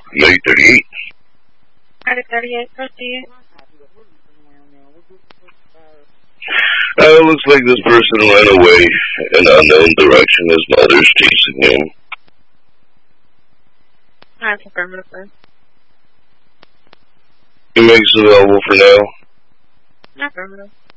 May 38. May 38, proceed. Looks like this person ran away in an unknown direction. His mother's chasing him. That's affirmative, sir. He makes it available for now. Affirmative.